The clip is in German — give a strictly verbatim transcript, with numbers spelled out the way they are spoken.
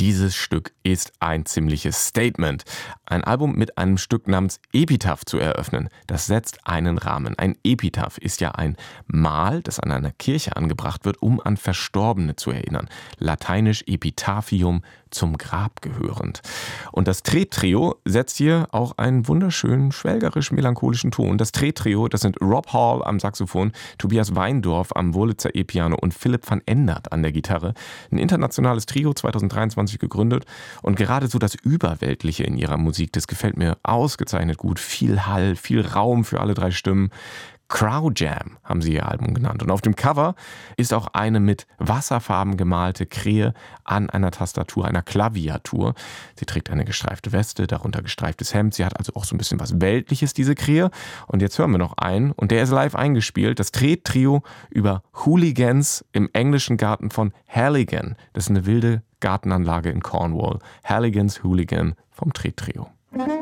Dieses Stück ist ein ziemliches Statement. Ein Album mit einem Stück namens Epitaph zu eröffnen, das setzt einen Rahmen. Ein Epitaph ist ja ein Mal, das an einer Kirche angebracht wird, um an Verstorbene zu erinnern. Lateinisch Epitaphium, zum Grab gehörend. Und das Tret-Trio setzt hier auch einen wunderschönen, schwelgerisch-melancholischen Ton. Das Tret-Trio, das sind Rob Hall am Saxophon, Tobias Weindorf am Wurlitzer E-Piano und Philipp van Endert an der Gitarre. Ein internationales Trio, zweitausenddreiundzwanzig gegründet. Und gerade so das Überweltliche in ihrer Musik, das gefällt mir ausgezeichnet gut. Viel Hall, viel Raum für alle drei Stimmen. Crow Jam haben sie ihr Album genannt. Und auf dem Cover ist auch eine mit Wasserfarben gemalte Krähe an einer Tastatur, einer Klaviatur. Sie trägt eine gestreifte Weste, darunter gestreiftes Hemd. Sie hat also auch so ein bisschen was Weltliches, diese Krähe. Und jetzt hören wir noch einen, und der ist live eingespielt. Das Tret-Trio über Hooligans im englischen Garten von Halligan. Das ist eine wilde Gartenanlage in Cornwall. Halligans Hooligan vom Tret-Trio.